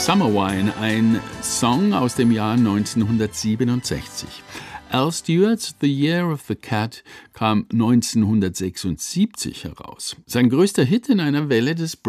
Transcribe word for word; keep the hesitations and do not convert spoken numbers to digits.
Summer Wine, ein Song aus dem Jahr neunzehnhundertsiebenundsechzig. Al Stewart's The Year of the Cat kam neunzehnhundertsechsundsiebzig heraus. Sein größter Hit in einer Welle des